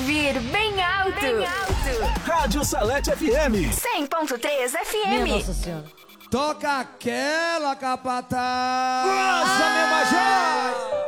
ouvir bem alto. Bem alto. Rádio Salete FM. 100.3 FM. Minha Nossa Senhora. Toca aquela capataz. Nossa, meu major!